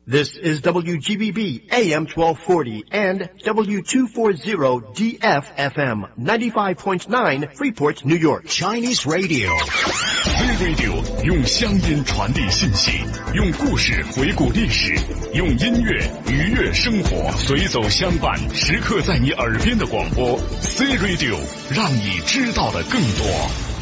This is WGBB AM 1240 and W240 DFFM 95.9 Freeport, New York. Chinese Radio. V-Radio 用乡音传递信息，用故事回顾历史，用音乐愉悦生活，随走相伴，时刻在你耳边的广播。C-Radio 让你知道的更多。